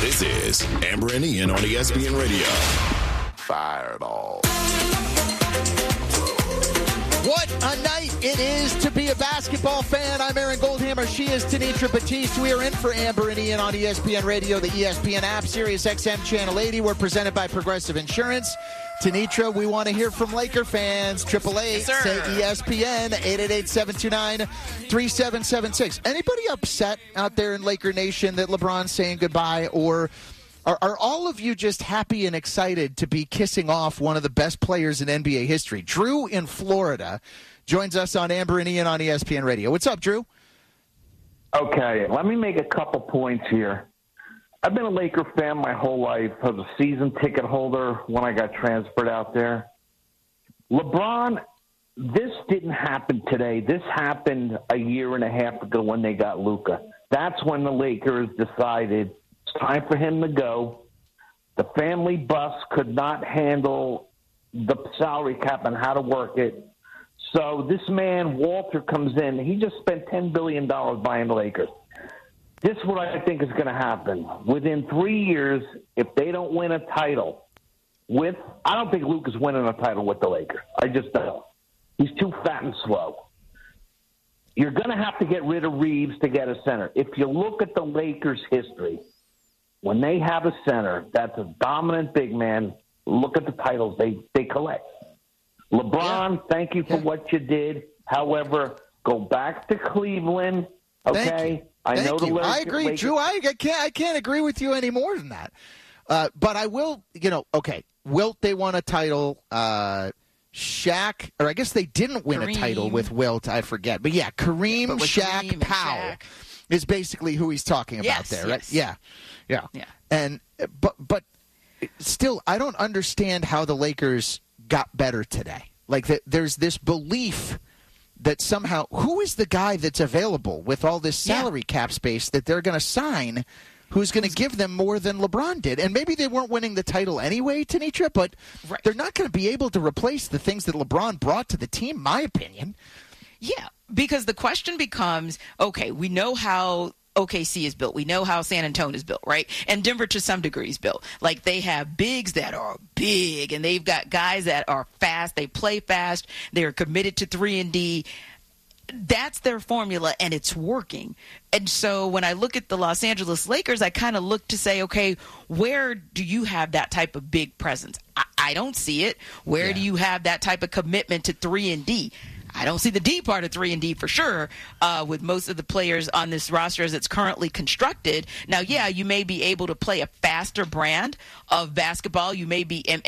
This is Amber and Ian on ESPN Radio. Fireball. What a night it is to be a basketball fan. I'm Aaron Goldhammer. She is Tanitra Batiste. We are in for Amber and Ian on ESPN Radio, the ESPN app, Sirius XM Channel 80. We're presented by Progressive Insurance. Tanitra, we want to hear from Laker fans. 888 say ESPN, 888-729-3776. Anybody upset out there in Laker Nation that LeBron's saying goodbye, or are all of you just happy and excited to be kissing off one of the best players in NBA history? Drew in Florida joins us on Amber and Ian on ESPN Radio. What's up, Drew? Okay, let me make a couple points here. I've been a Laker fan my whole life. I was a season ticket holder when I got transferred out there. LeBron, this didn't happen today. This happened a year and a half ago when they got Luka. That's when the Lakers decided it's time for him to go. The family bus could not handle the salary cap and how to work it. So this man, Walter, comes in. He just spent $10 billion buying the Lakers. This is what I think is going to happen. Within 3 years, if they don't win a title I don't think Luke is winning a title with the Lakers. I just don't. He's too fat and slow. You're going to have to get rid of Reeves to get a center. If you look at the Lakers' history, when they have a center that's a dominant big man, look at the titles they collect. LeBron, thank you for what you did. However, go back to Cleveland, okay? I agree, Drew. I can't agree with you any more than that. But I will, Wilt, they won a title. Shaq, or I guess they didn't win a title with Wilt, I forget. But yeah, Kareem, Shaq, Powell is basically who he's talking about there, right? Yeah. And but still, I don't understand how the Lakers got better today. Like, there's this belief that somehow, who is the guy that's available with all this salary cap space that they're going to sign who's going to give them more than LeBron did? And maybe they weren't winning the title anyway, Tanitra, but they're not going to be able to replace the things that LeBron brought to the team, my opinion. Yeah, because the question becomes, okay, we know how OKC is built. We know how San Antonio is built, right? And Denver to some degree is built. Like, they have bigs that are big, and they've got guys that are fast. They play fast. They're committed to 3-and-D. That's their formula, and it's working. And so when I look at the Los Angeles Lakers, I kind of look to say, okay, where do you have that type of big presence? I don't see it. Where do you have that type of commitment to 3-and-D? I don't see the D part of 3-and-D for sure with most of the players on this roster as it's currently constructed. Now, you may be able to play a faster brand of basketball. You may be